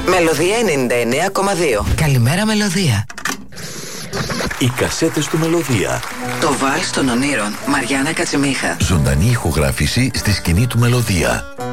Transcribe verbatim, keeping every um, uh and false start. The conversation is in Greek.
Μελωδία ενενήντα εννέα κόμμα δύο. Καλημέρα Μελωδία. Οι κασέτες του Μελωδία. Το Βάλς των Ονείρων, Μαριάννα Κατσιμίχα. Ζωντανή ηχογράφηση στη σκηνή του Μελωδία.